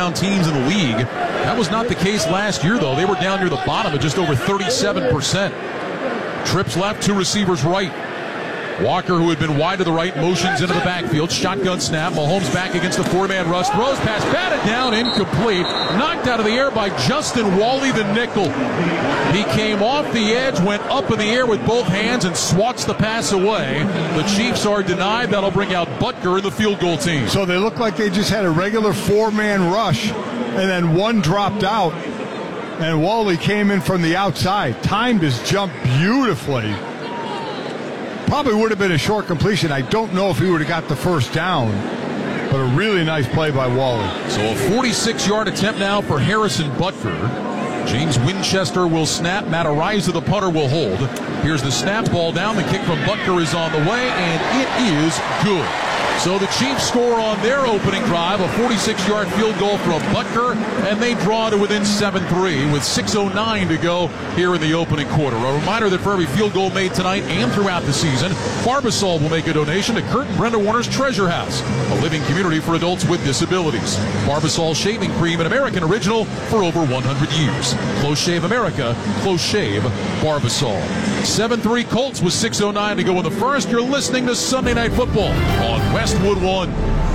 touchdown teams in the league. That was not the case last year, though. They were down near the bottom at just over 37%. Trips left, 2 receivers right. Walker, who had been wide to the right, motions into the backfield. Shotgun snap. Mahomes back against the 4-man rush. Throws pass, batted down, incomplete. Knocked out of the air by Justin Wally, the nickel. He came off the edge, went up in the air with both hands, and swats the pass away. The Chiefs are denied. That'll bring out Butker in the field goal team. So they look like they just had a regular 4-man rush, and then one dropped out, and Wally came in from the outside. Timed his jump beautifully. Probably would have been a short completion. I don't know if he would have got the first down, but a really nice play by Wally. So a 46-yard attempt now for Harrison Butker. James Winchester will snap. Matt Araiza, the punter, will hold. Here's the snap, ball down. The kick from Butker is on the way, and it is good. So the Chiefs score on their opening drive, a 46-yard field goal from Butker, and they draw to within 7-3 with 6:09 to go here in the opening quarter. A reminder that for every field goal made tonight and throughout the season, Barbasol will make a donation to Kurt and Brenda Warner's Treasure House, a living community for adults with disabilities. Barbasol shaving cream, an American original for over 100 years. Close Shave America, Close Shave Barbasol. 7-3 Colts with 6:09 to go in the first. You're listening to Sunday Night Football on Westwood One.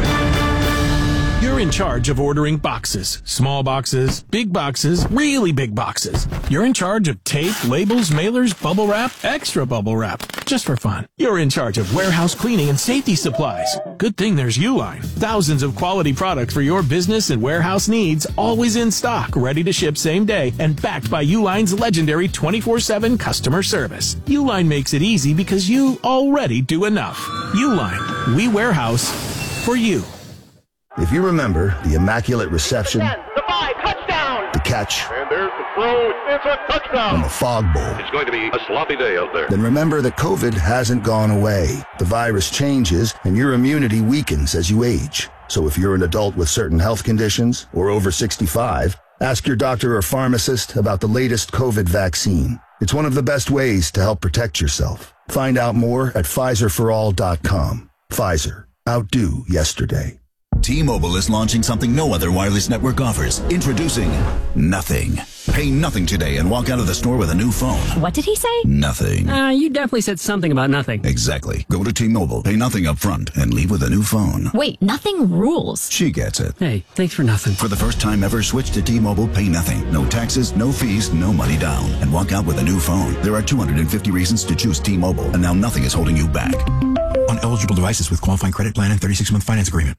You're in charge of ordering boxes. Small boxes, big boxes, really big boxes. You're in charge of tape, labels, mailers, bubble wrap, extra bubble wrap, just for fun. You're in charge of warehouse cleaning and safety supplies. Good thing there's Uline. Thousands of quality products for your business and warehouse needs, always in stock, ready to ship same day, and backed by Uline's legendary 24/7 customer service. Uline makes it easy because you already do enough. Uline, we warehouse for you. If you remember the immaculate reception, the 5, touchdown! the catch, And there's the throw, it's a touchdown! and the fog bowl, It's going to be a sloppy day out there. then remember that COVID hasn't gone away. The virus changes and your immunity weakens as you age. So if you're an adult with certain health conditions or over 65, ask your doctor or pharmacist about the latest COVID vaccine. It's one of the best ways to help protect yourself. Find out more at PfizerForAll.com. Pfizer. Outdo yesterday. T-Mobile is launching something no other wireless network offers. Introducing Nothing. Pay nothing today and walk out of the store with a new phone. What did he say? Nothing. You definitely said something about nothing. Exactly. Go to T-Mobile, pay nothing up front, and leave with a new phone. Wait, nothing rules. She gets it. Hey, thanks for nothing. For the first time ever, switch to T-Mobile, pay nothing. No taxes, no fees, no money down. And walk out with a new phone. There are 250 reasons to choose T-Mobile, and now nothing is holding you back. On eligible devices with qualifying credit plan and 36-month finance agreement.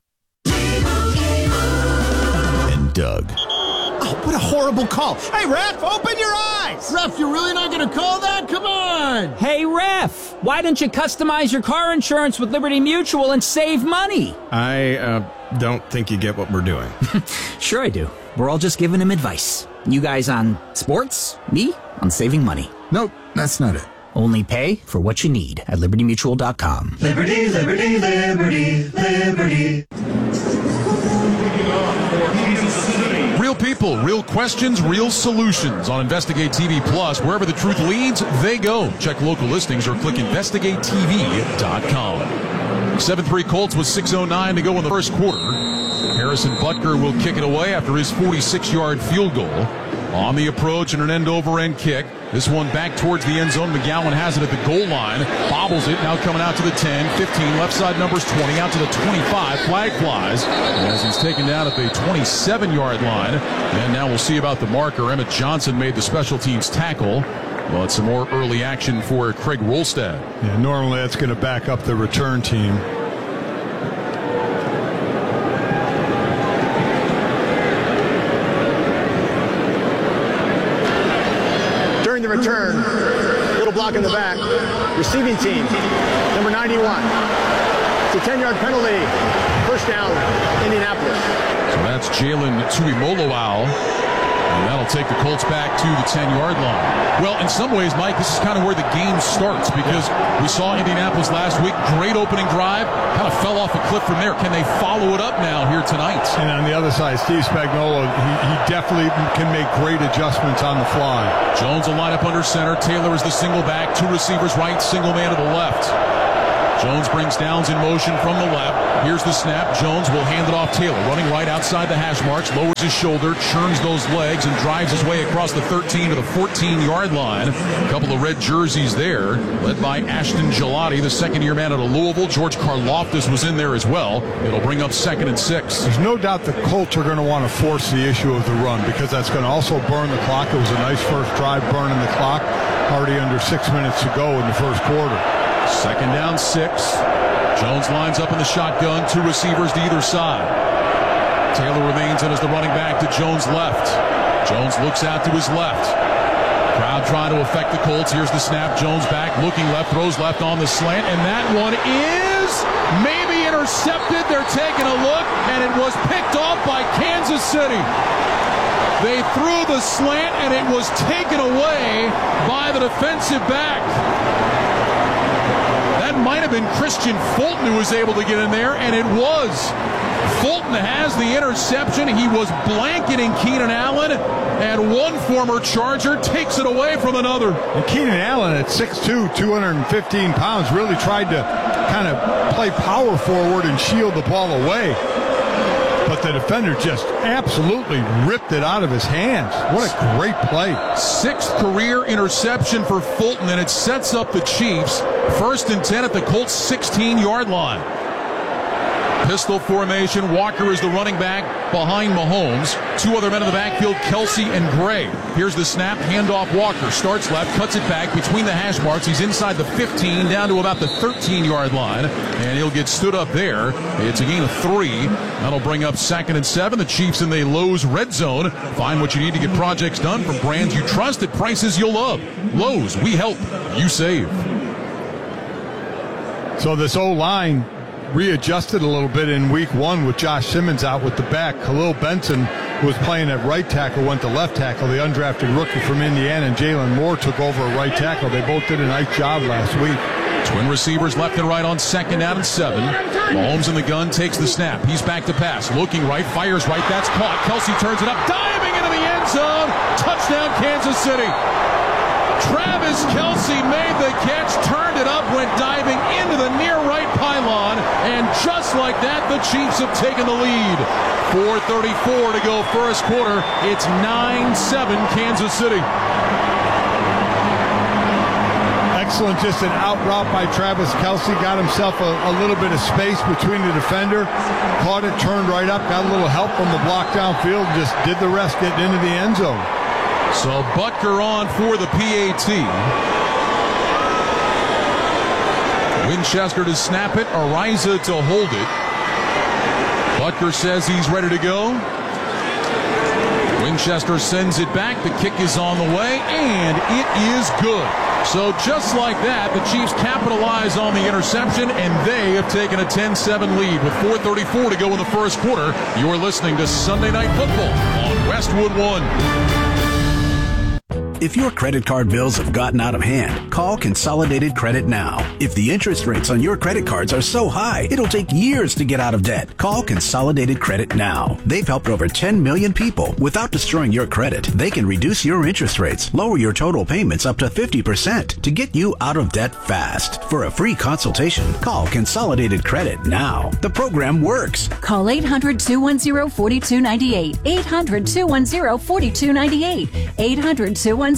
And Doug. Oh, what a horrible call. Hey, ref, open your eyes. Ref, you're really not going to call that? Come on. Hey, ref, why don't you customize your car insurance with Liberty Mutual and save money? I don't think you get what we're doing. Sure I do. We're all just giving him advice. You guys on sports, me on saving money. Nope, that's not it. Only pay for what you need at libertymutual.com. Liberty, liberty, liberty, liberty. Real people, real questions, real solutions on Investigate TV Plus. Wherever the truth leads, they go. Check local listings or click investigatetv.com. 7-3 Colts with 6:09 to go in the first quarter. Harrison Butker will kick it away after his 46-yard field goal. On the approach and an end-over-end kick. This one back towards the end zone. McGowan has it at the goal line. Bobbles it. Now coming out to the 10, 15. Left side numbers 20. Out to the 25. Flag flies as he's taken down at the 27-yard line. And now we'll see about the marker. Emmett Johnson made the special teams tackle. But some more early action for Craig Rolstad. Yeah, normally that's going to back up the return team. During the return, little block in the back, receiving team, number 91. It's a 10-yard penalty, first down, Indianapolis. So that's Jalen Tuimoloau. And that'll take the Colts back to the 10-yard line. Well, in some ways, Mike, this is kind of where the game starts because we saw Indianapolis last week. Great opening drive. Kind of fell off a cliff from there. Can they follow it up now here tonight? And on the other side, Steve Spagnuolo, he definitely can make great adjustments on the fly. Jones will line up under center. Taylor is the single back. Two receivers right, single man to the left. Jones brings Downs in motion from the left. Here's the snap. Jones will hand it off Taylor. Running right outside the hash marks. Lowers his shoulder, churns those legs, and drives his way across the 13 to the 14-yard line. A couple of red jerseys there, led by Ashton Gelati, the second-year man out of Louisville. George Karlaftis was in there as well. It'll bring up 2nd and 6. There's no doubt the Colts are going to want to force the issue of the run because that's going to also burn the clock. It was a nice first drive burning the clock. Already under 6 minutes to go in the first quarter. 2nd down, 6. Jones lines up in the shotgun. 2 receivers to either side. Taylor remains in as the running back to Jones' left. Jones looks out to his left. Crowd trying to affect the Colts. Here's the snap. Jones back, looking left, throws left on the slant, and that one is maybe intercepted. They're taking a look, and it was picked off by Kansas City. They threw the slant, and it was taken away by the defensive back. That might have been Christian Fulton who was able to get in there, and it was. Fulton has the interception. He was blanketing Keenan Allen, and one former Charger takes it away from another. And Keenan Allen at 6'2", 215 pounds, really tried to kind of play power forward and shield the ball away. But the defender just absolutely ripped it out of his hands. What a great play. 6th career interception for Fulton, and it sets up the Chiefs. 1st and 10 at the Colts' 16-yard line. Pistol formation. Walker is the running back behind Mahomes. 2 other men in the backfield, Kelsey and Gray. Here's the snap. Handoff. Walker starts left, cuts it back between the hash marks. He's inside the 15 down to about the 13-yard line, and he'll get stood up there. It's a gain of 3. That'll bring up 2nd and 7. The Chiefs in the Lowe's red zone. Find what you need to get projects done from brands you trust at prices you'll love. Lowe's, we help, you save. So this O-line readjusted a little bit in week 1 with Josh Simmons out with the back. Khalil Benson was playing at right tackle, went to left tackle. The undrafted rookie from Indiana and Jalen Moore took over at right tackle. They both did a nice job last week. Twin receivers left and right on 2nd down and 7. Mahomes in the gun, takes the snap. He's back to pass. Looking right, fires right. That's caught. Kelsey turns it up, diving into the end zone. Touchdown, Kansas City. Travis Kelsey made the catch, turned it up, went diving into the near right pylon, and just like that, the Chiefs have taken the lead. 4:34 to go first quarter. It's 9-7 Kansas City. Excellent, just an out route by Travis Kelsey. Got himself a little bit of space between the defender. Caught it, turned right up, got a little help from the block downfield, and just did the rest getting into the end zone. So Butker on for the PAT. Winchester to snap it, Ariza to hold it. Butker says he's ready to go. Winchester sends it back. The kick is on the way, and it is good. So just like that, the Chiefs capitalize on the interception, and they have taken a 10-7 lead with 4:34 to go in the first quarter. You're listening to Sunday Night Football on Westwood One. If your credit card bills have gotten out of hand, call Consolidated Credit now. If the interest rates on your credit cards are so high, it'll take years to get out of debt. Call Consolidated Credit now. They've helped over 10 million people. Without destroying your credit, they can reduce your interest rates, lower your total payments up to 50% to get you out of debt fast. For a free consultation, call Consolidated Credit now. The program works. Call 800-210-4298. 800-210-4298. 800-210-4298.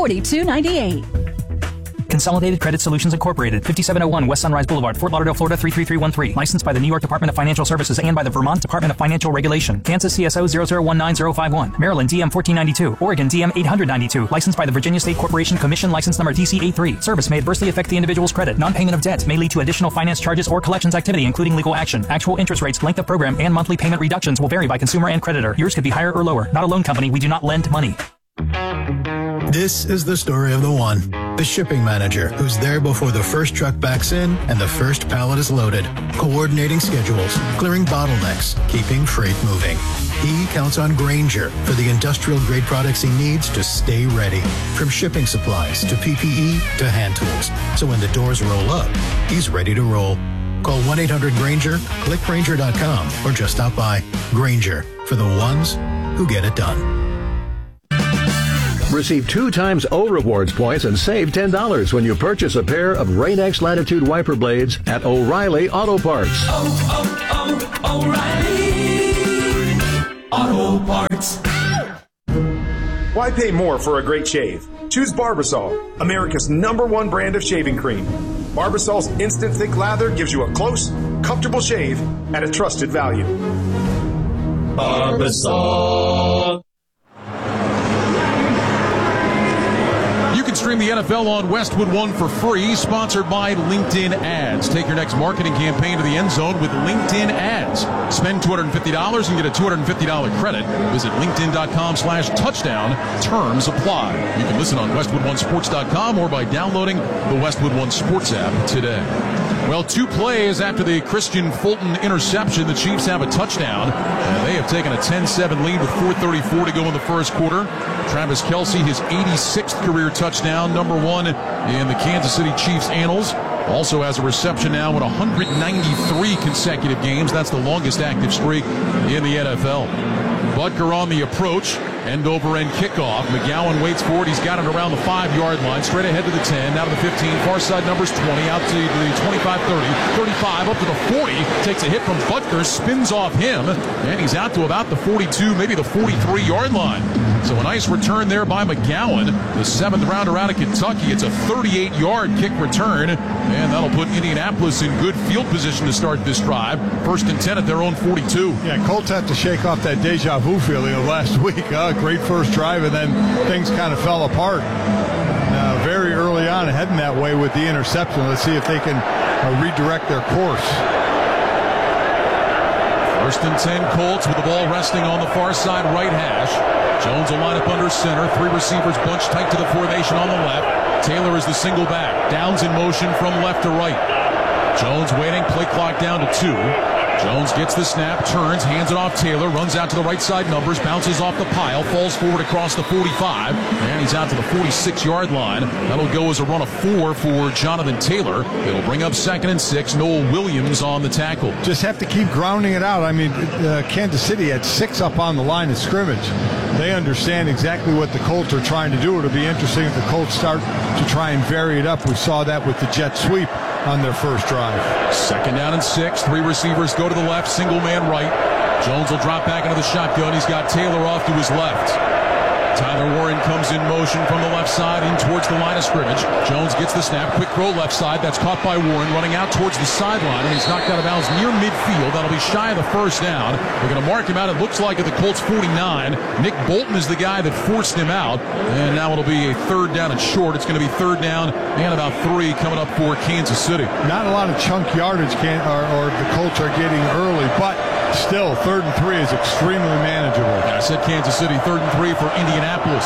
Consolidated Credit Solutions Incorporated, 5701 West Sunrise Boulevard, Fort Lauderdale, Florida 33313. Licensed by the New York Department of Financial Services and by the Vermont Department of Financial Regulation. Kansas CSO 0019051. Maryland DM 1492. Oregon DM 892. Licensed by the Virginia State Corporation Commission, license number DC83. Service may adversely affect the individual's credit. Non-payment of debt may lead to additional finance charges or collections activity, including legal action. Actual interest rates, length of program, and monthly payment reductions will vary by consumer and creditor. Yours could be higher or lower. Not a loan company. We do not lend money. This is the story of the one. The shipping manager who's there before the first truck backs in and the first pallet is loaded, coordinating schedules, clearing bottlenecks, keeping freight moving. He counts on Grainger for the industrial-grade products he needs to stay ready, from shipping supplies to PPE to hand tools. So when the doors roll up, he's ready to roll. Call 1-800-GRAINGER, click Grainger.com, or just stop by. Grainger, for the ones who get it done. Receive 2 times O Rewards points and save $10 when you purchase a pair of Rain-X Latitude wiper blades at O'Reilly Auto Parts. O'Reilly Auto Parts. Why pay more for a great shave? Choose Barbasol, America's #1 brand of shaving cream. Barbasol's instant thick lather gives you a close, comfortable shave at a trusted value. Barbasol. You can stream the NFL on Westwood One for free, sponsored by LinkedIn Ads. Take your next marketing campaign to the end zone with LinkedIn Ads. Spend $250 and get a $250 credit. Visit linkedin.com/touchdown. Terms apply. You can listen on westwood1sports.com or by downloading the Westwood One Sports app today. Well, 2 plays after the Christian Fulton interception, the Chiefs have a touchdown. And they have taken a 10-7 lead with 4:34 to go in the first quarter. Travis Kelce, his 86th career touchdown, #1 in the Kansas City Chiefs annals. Also has a reception now in 193 consecutive games. That's the longest active streak in the NFL. Butker on the approach. End-over-end kickoff. McGowan waits for it. He's got it around the 5-yard line. Straight ahead to the 10. Now to the 15. Far side numbers 20. Out to the 25, 30. 35. Up to the 40. Takes a hit from Butker. Spins off him. And he's out to about the 42, maybe the 43-yard line. So a nice return there by McGowan. The 7th rounder out of Kentucky. It's a 38-yard kick return. And that'll put Indianapolis in good field position to start this drive. 1st and 10 at their own 42. Yeah, Colts have to shake off that deja vu feeling of last week. Great first drive, and then things kind of fell apart. Very early on, heading that way with the interception. Let's see if they can redirect their course. 1st and 10 Colts with the ball resting on the far side right hash. Jones will line up under center. 3 receivers bunched tight to the formation on the left. Taylor is the single back. Downs in motion from left to right. Jones waiting. Play clock down to 2. Jones gets the snap, turns, hands it off Taylor, runs out to the right side numbers, bounces off the pile, falls forward across the 45, and he's out to the 46-yard line. That'll go as a run of 4 for Jonathan Taylor. It'll bring up 2nd and 6. Noel Williams on the tackle. Just have to keep grounding it out. I mean, Kansas City had 6 up on the line of scrimmage. They understand exactly what the Colts are trying to do. It'll be interesting if the Colts start to try and vary it up. We saw that with the jet sweep on their first drive. 2nd down and 6. 3 receivers go to the left, single man right. Jones will drop back into the shotgun. He's got Taylor off to his left. Tyler Warren comes in motion from the left side in towards the line of scrimmage. Jones gets the snap. Quick throw left side. That's caught by Warren running out towards the sideline, and he's knocked out of bounds near midfield. That'll be shy of the 1st down. They're going to mark him out. It looks like at the Colts 49. Nick Bolton is the guy that forced him out, and now it'll be a 3rd down and short. It's going to be 3rd down and about 3 coming up for Kansas City. Not a lot of chunk yardage or the Colts are getting early, but still, 3rd and 3 is extremely manageable. I said Kansas City, 3rd and 3 for Indianapolis.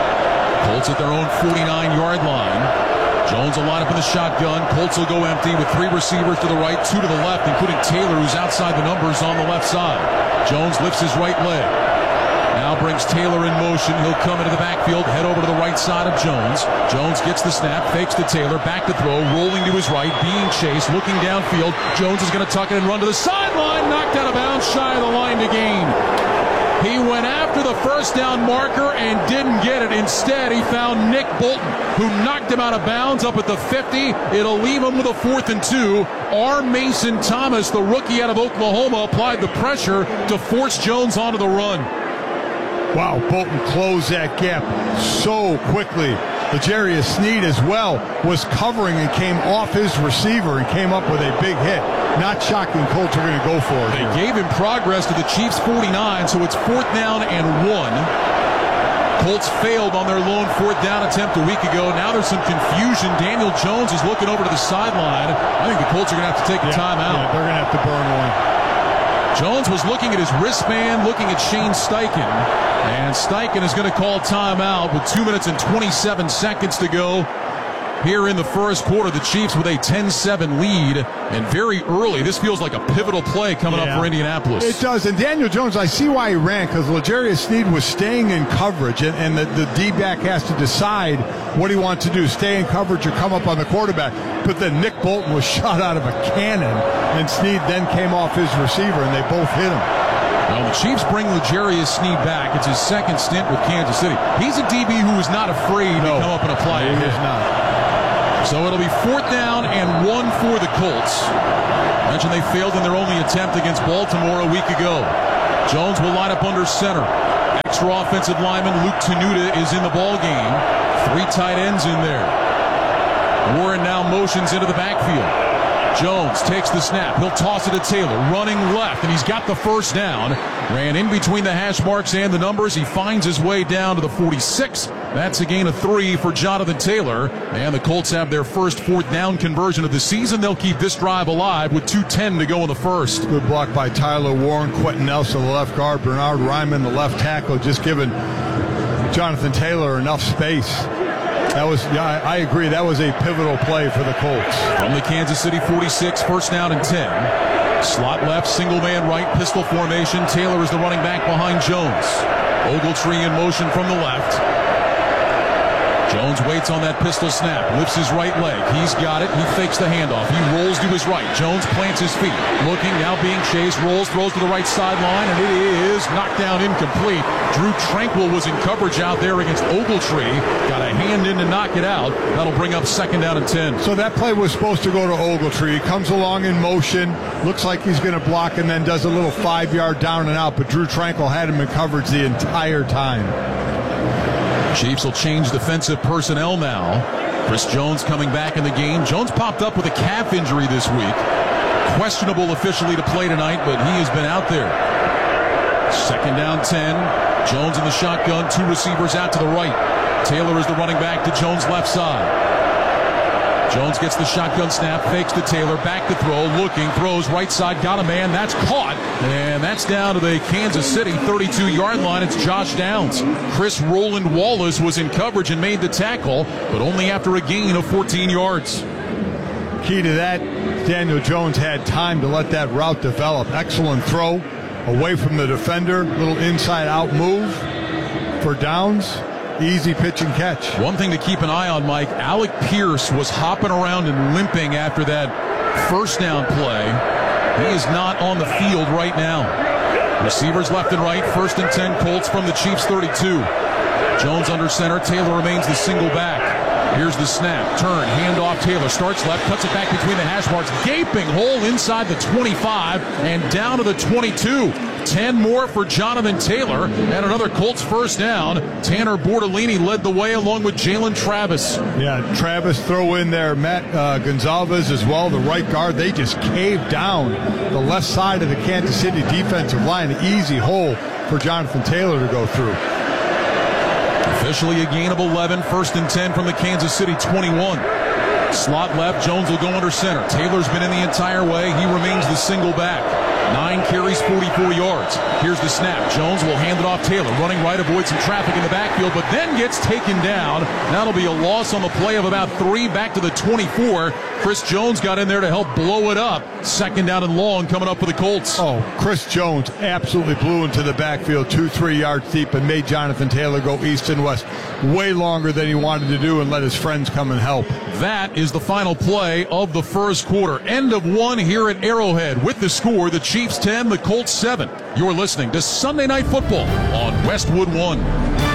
Colts at their own 49-yard line. Jones will line up in the shotgun. Colts will go empty with 3 receivers to the right, 2 to the left, including Taylor, who's outside the numbers on the left side. Jones lifts his right leg. Now brings Taylor in motion. He'll come into the backfield, head over to the right side of Jones. Jones gets the snap, fakes to Taylor, back to throw, rolling to his right, being chased, looking downfield. Jones is going to tuck it and run to the sideline, knocked out of bounds, shy of the line to gain. He went after the 1st down marker and didn't get it. Instead, he found Nick Bolton, who knocked him out of bounds up at the 50. It'll leave him with a 4th and 2. R. Mason Thomas, the rookie out of Oklahoma, applied the pressure to force Jones onto the run. Wow, Bolton closed that gap so quickly. L'Jarius Sneed as well was covering and came off his receiver and came up with a big hit. Not shocking Colts are going to go for it. They gave him progress to the Chiefs 49, so it's 4th down and 1. Colts failed on their lone 4th down attempt a week ago. Now there's some confusion. Daniel Jones is looking over to the sideline. I think the Colts are going to have to take a timeout. Yeah, they're going to have to burn one. Jones was looking at his wristband, looking at Shane Steichen, and Steichen is going to call timeout with 2 minutes and 27 seconds to go here in the first quarter. The Chiefs with a 10-7 lead, and very early. This feels like a pivotal play coming up for Indianapolis. It does, and Daniel Jones, I see why he ran, because L'Jarius Sneed was staying in coverage, and the D-back has to decide what he wants to do, stay in coverage or come up on the quarterback. But then Nick Bolton was shot out of a cannon, and Sneed then came off his receiver, and they both hit him. Well, the Chiefs bring L'Jarius Sneed back. It's his second stint with Kansas City. He's a DB who is not afraid to come up and apply a hit. He's not. So it'll be 4th down and 1 for the Colts. Mentioned they failed in their only attempt against Baltimore a week ago. Jones will line up under center. Extra offensive lineman Luke Tenuta is in the ball game. 3 tight ends in there. Warren now motions into the backfield. Jones takes the snap. He'll toss it to Taylor, running left, and he's got the first down. Ran in between the hash marks and the numbers. He finds his way down to the 46. That's a gain of 3 for Jonathan Taylor. And the Colts have their first 4th down conversion of the season. They'll keep this drive alive with 2:10 to go in the first. Good block by Tyler Warren, Quentin Nelson, the left guard, Bernard Ryman, the left tackle, just giving Jonathan Taylor enough space. That was, I agree, that was a pivotal play for the Colts. From the Kansas City 46, 1st down and 10. Slot left, single man right, pistol formation. Taylor is the running back behind Jones. Ogletree in motion from the left. Jones waits on that pistol snap, lifts his right leg. He's got it. He fakes the handoff. He rolls to his right. Jones plants his feet. Looking, now being chased, rolls, throws to the right sideline, and it is knocked down incomplete. Drew Tranquill was in coverage out there against Ogletree. Got a hand in to knock it out. That'll bring up 2nd down and 10. So that play was supposed to go to Ogletree. He comes along in motion, looks like he's going to block, and then does a little 5-yard down and out, but Drew Tranquill had him in coverage the entire time. Chiefs will change defensive personnel now. Chris Jones coming back in the game. Jones popped up with a calf injury this week. Questionable officially to play tonight, but he has been out there. 2nd down 10. Jones in the shotgun. 2 receivers out to the right. Taylor is the running back to Jones' left side. Jones gets the shotgun snap, fakes to Taylor, back to throw, looking, throws right side, got a man, that's caught, and that's down to the Kansas City 32-yard line. It's Josh Downs. Chris Roland Wallace was in coverage and made the tackle, but only after a gain of 14 yards. Key to that, Daniel Jones had time to let that route develop. Excellent throw, away from the defender, little inside-out move for Downs. Easy pitch and catch. One thing to keep an eye on, Mike, Alec Pierce was hopping around and limping after that 1st down play. He is not on the field right now. Receivers left and right, 1st and 10 Colts from the Chiefs 32. Jones under center, Taylor remains the single back. Here's the snap, turn, handoff, Taylor starts left, cuts it back between the hash marks, gaping hole inside the 25 and down to the 22. 10 more for Jonathan Taylor and another Colts 1st down. Tanner Bortolini led the way along with Jalen Travis. Yeah, Travis throw in there, Matt Gonzalez as well, the right guard. They just caved down the left side of the Kansas City defensive line. An easy hole for Jonathan Taylor to go through. Officially a gain of 11, 1st and 10 from the Kansas City 21. Slot left, Jones will go under center. Taylor's been in the entire way. He remains the single back. 9 carries, 44 yards. Here's the snap. Jones will hand it off Taylor. Running right, avoids some traffic in the backfield, but then gets taken down. That'll be a loss on the play of about 3 back to the 24. Chris Jones got in there to help blow it up. 2nd down and long coming up for the Colts. Oh, Chris Jones absolutely blew into the backfield 2-3 yards deep and made Jonathan Taylor go east and west way longer than he wanted to do and let his friends come and help. That is the final play of the first quarter. End of 1 here at Arrowhead. With the score, the Chiefs 10, the Colts 7. You're listening to Sunday Night Football on Westwood One.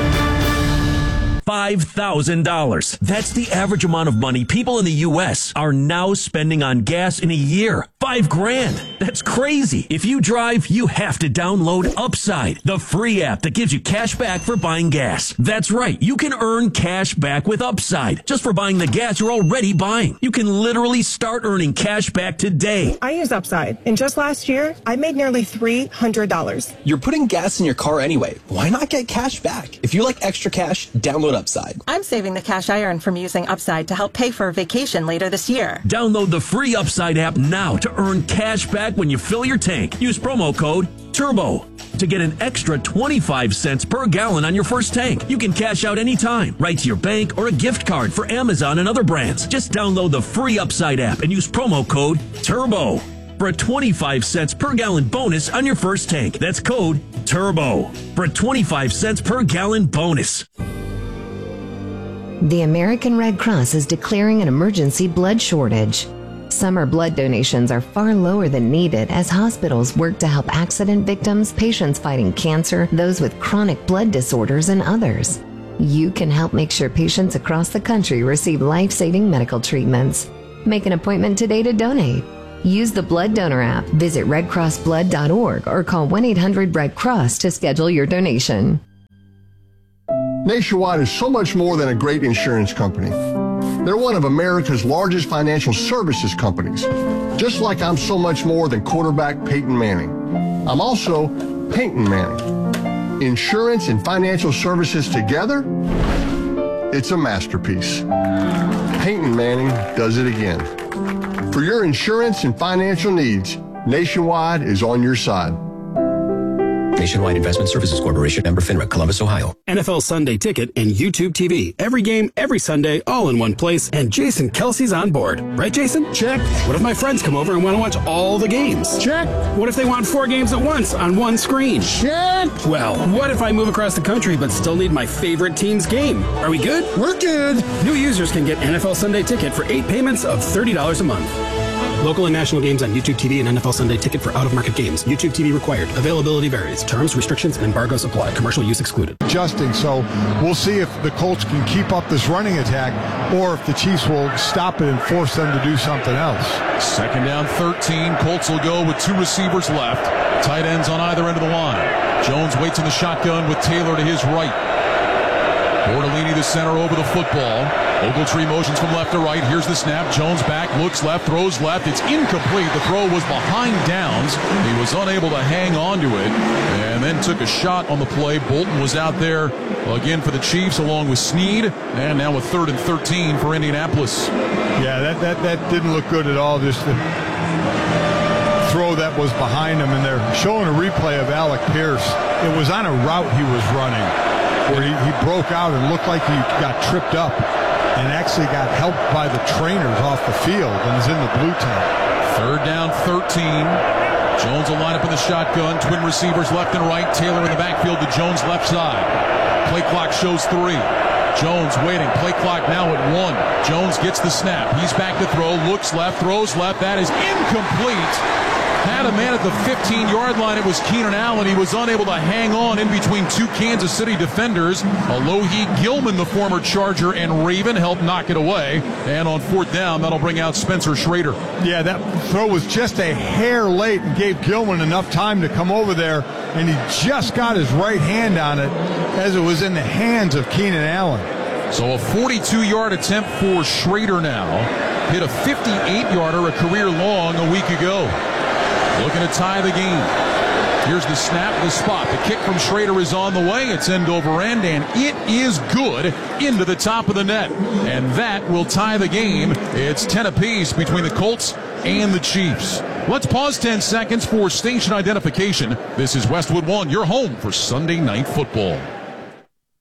$5,000. That's the average amount of money people in the U.S. are now spending on gas in a year. $5,000. That's crazy. If you drive, you have to download Upside, the free app that gives you cash back for buying gas. That's right. You can earn cash back with Upside just for buying the gas you're already buying. You can literally start earning cash back today. I use Upside, and just last year, I made nearly $300. You're putting gas in your car anyway. Why not get cash back? If you like extra cash, download Upside. I'm saving the cash I earn from using Upside to help pay for a vacation later this year. Download the free Upside app now to earn cash back when you fill your tank. Use promo code TURBO to get an extra 25 cents per gallon on your first tank. You can cash out anytime, right to your bank or a gift card for Amazon and other brands. Just download the free Upside app and use promo code TURBO for a 25 cents per gallon bonus on your first tank. That's code TURBO for a 25 cents per gallon bonus. The American Red Cross is declaring an emergency blood shortage. Summer blood donations are far lower than needed as hospitals work to help accident victims, patients fighting cancer, those with chronic blood disorders, and others. You can help make sure patients across the country receive life-saving medical treatments. Make an appointment today to donate. Use the Blood Donor app, visit redcrossblood.org, or call 1-800-RED-CROSS to schedule your donation. Nationwide is so much more than a great insurance company. They're one of America's largest financial services companies, just like I'm so much more than quarterback Peyton Manning. I'm also Peyton Manning. Insurance and financial services together, it's a masterpiece. Peyton Manning does it again. For your insurance and financial needs, Nationwide is on your side. Nationwide Investment Services Corporation, member FINRA, Columbus, Ohio. NFL Sunday Ticket and YouTube TV. Every game, every Sunday, all in one place. And Jason Kelsey's on board. Right, Jason? Check. What if my friends come over and want to watch all the games? Check. What if they want 4 games at once on one screen? Check. Well, what if I move across the country but still need my favorite team's game? Are we good? We're good. New users can get NFL Sunday Ticket for 8 payments of $30 a month. Local and national games on YouTube TV and NFL Sunday Ticket for out-of-market games. YouTube TV required. Availability varies. Terms, restrictions, and embargoes apply. Commercial use excluded. Adjusting, so we'll see if the Colts can keep up this running attack or if the Chiefs will stop it and force them to do something else. Second down 13. Colts will go with 2 receivers left. Tight ends on either end of the line. Jones waits in the shotgun with Taylor to his right. Bortolini, the center, over the football. Ogletree motions from left to right. Here's the snap. Jones back, looks left, throws left. It's incomplete. The throw was behind Downs. He was unable to hang on to it and then took a shot on the play. Bolton was out there again for the Chiefs along with Snead. And now a 3rd and 13 for Indianapolis. Yeah, that didn't look good at all. Just the throw that was behind him. And they're showing a replay of Alec Pierce. It was on a route he was running where he broke out and looked like he got tripped up and actually got helped by the trainers off the field and is in the blue tent. 3rd down 13. Jones will line up in the shotgun. Twin receivers left and right. Taylor in the backfield to Jones left side. Play clock shows 3. Jones waiting. Play clock now at 1. Jones gets the snap. He's back to throw. Looks left. Throws left. That is incomplete. Had a man at the 15-yard line. It was Keenan Allen. He was unable to hang on in between 2 Kansas City defenders. Alohi Gilman, the former Charger and Raven, helped knock it away. And on 4th down, that'll bring out Spencer Schrader. Yeah, that throw was just a hair late and gave Gilman enough time to come over there, and he just got his right hand on it as it was in the hands of Keenan Allen. So a 42-yard attempt for Schrader now. Hit a 58-yarder, a career long, a week ago. Looking to tie the game. Here's the snap, the spot. The kick from Schrader is on the way. It's end over end, and it is good into the top of the net. And that will tie the game. It's 10 apiece between the Colts and the Chiefs. Let's pause 10 seconds for station identification. This is Westwood One, your home for Sunday Night Football.